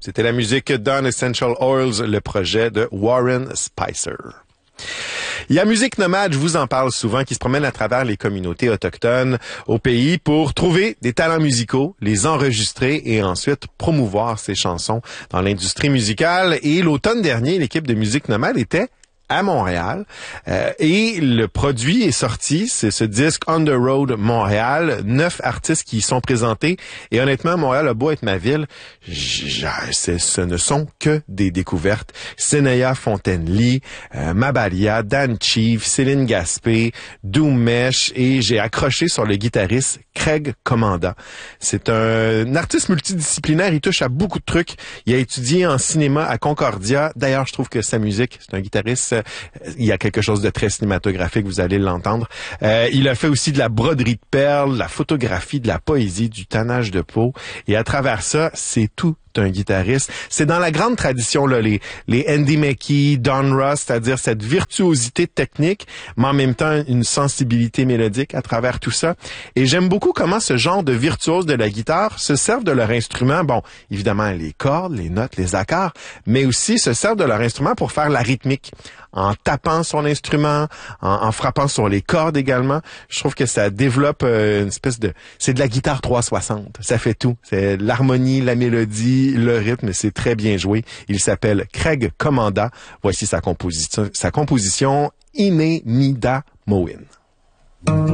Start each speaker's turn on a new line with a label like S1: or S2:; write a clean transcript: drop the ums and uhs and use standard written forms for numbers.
S1: C'était la musique Dawn Essential Oils, le projet de Warren Spicer. Il y a Musique Nomade, je vous en parle souvent, qui se promène à travers les communautés autochtones au pays pour trouver des talents musicaux, les enregistrer et ensuite promouvoir ces chansons dans l'industrie musicale. Et l'automne dernier, l'équipe de Musique Nomade était à Montréal et le produit est sorti, c'est ce disque On the Road Montréal, 9 artistes qui y sont présentés et honnêtement, Montréal a beau être ma ville, ce ne sont que des découvertes. Sénéa Fontaine-Lee, Mabalia, Dan Chief, Céline Gaspé, Doumesh et j'ai accroché sur le guitariste Craig Commanda. C'est un artiste multidisciplinaire, il touche à beaucoup de trucs. Il a étudié en cinéma à Concordia. D'ailleurs, je trouve que sa musique, c'est un guitariste, il y a quelque chose de très cinématographique, vous allez l'entendre. Il a fait aussi de la broderie de perles, de la photographie, de la poésie, du tannage de peau. Et à travers ça, c'est tout un guitariste. C'est dans la grande tradition, là, les Andy Mackey, Don Ross, c'est-à-dire cette virtuosité technique, mais en même temps une sensibilité mélodique à travers tout ça. Et j'aime beaucoup comment ce genre de virtuose de la guitare se servent de leur instrument. Bon, évidemment, les cordes, les notes, les accords, mais aussi se servent de leur instrument pour faire la rythmique. En tapant son instrument, en frappant sur les cordes également. Je trouve que ça développe une espèce de... C'est de la guitare 360. Ça fait tout. C'est l'harmonie, la mélodie, le rythme. C'est très bien joué. Il s'appelle Craig Commanda. Voici sa composition Ine Nida Mowin.